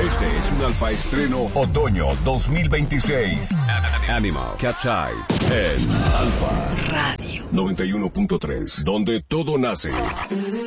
Este es un Alfa Estreno Otoño 2026. Animal, Cat's Eye, en Alfa Radio 91.3, donde todo nace.